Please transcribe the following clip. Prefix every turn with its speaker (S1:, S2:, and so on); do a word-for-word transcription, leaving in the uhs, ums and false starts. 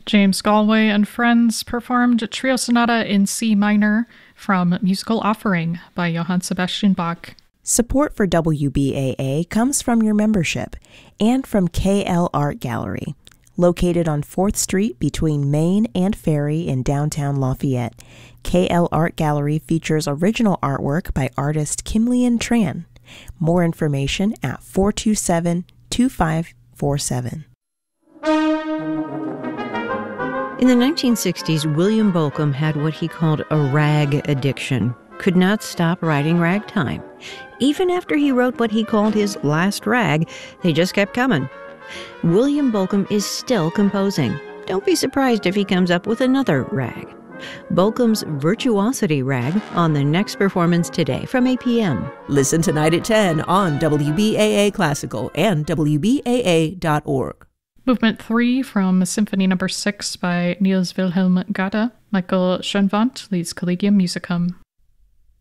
S1: James Galway and Friends performed Trio Sonata in C minor from Musical Offering by Johann Sebastian Bach.
S2: Support for W B A A comes from your membership and from K L Art Gallery, located on fourth Street between Main and Ferry in downtown Lafayette. K L Art Gallery features original artwork by artist Kim-Lian Tran. More information at four two seven, two five four seven.
S3: In the nineteen sixties, William Bolcom had what he called a rag addiction. Could not stop writing ragtime. Even after he wrote what he called his last rag, they just kept coming. William Bolcom is still composing. Don't be surprised if he comes up with another rag. Bolcom's Virtuosity Rag on the next performance today from eight p.m.
S2: Listen tonight at ten on W B A A Classical and W B A A dot org.
S1: Movement three from Symphony Number six by Niels Wilhelm Gade. Michael Schoenwandt leads Collegium Musicum.